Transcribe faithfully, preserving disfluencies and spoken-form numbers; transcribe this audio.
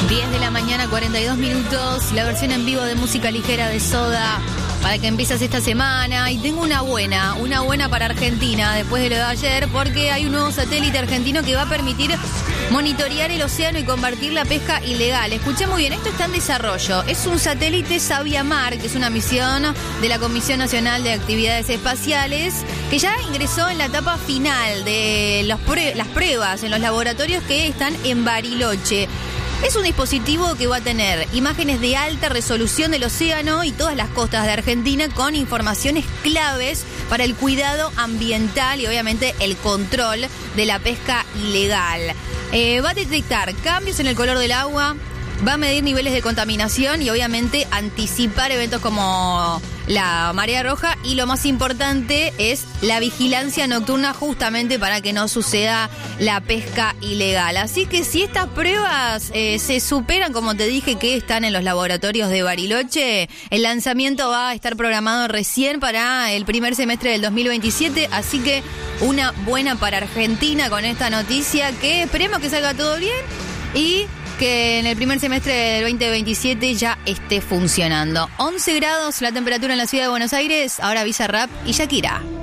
diez de la mañana, cuarenta y dos minutos, la versión en vivo de música ligera de Soda para que empieces esta semana. Y tengo una buena, una buena para Argentina después de lo de ayer, porque hay un nuevo satélite argentino que va a permitir monitorear el océano y combatir la pesca ilegal. Escuché muy bien, esto está en desarrollo. Es un satélite Sabiamar, que es una misión de la Comisión Nacional de Actividades Espaciales, que ya ingresó en la etapa final de los prue- las pruebas en los laboratorios que están en Bariloche. Es un dispositivo que va a tener imágenes de alta resolución del océano y todas las costas de Argentina con informaciones claves para el cuidado ambiental y obviamente el control de la pesca ilegal. Eh, va a detectar cambios en el color del agua, va a medir niveles de contaminación y obviamente anticipar eventos como la marea roja, y lo más importante es la vigilancia nocturna justamente para que no suceda la pesca ilegal. Así que si estas pruebas eh, se superan, como te dije, que están en los laboratorios de Bariloche, el lanzamiento va a estar programado recién para el primer semestre del dos mil veintisiete, así que una buena para Argentina con esta noticia, que esperemos que salga todo bien y que en el primer semestre del veinte veintisiete ya esté funcionando. once grados la temperatura en la ciudad de Buenos Aires, ahora Bizarrap y Shakira.